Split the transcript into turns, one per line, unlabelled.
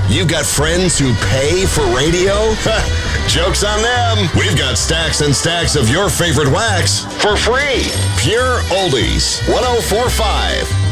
You've got friends who pay for radio? Joke's on them. We've got stacks and stacks of your favorite wax for free. Pure Oldies 104.5.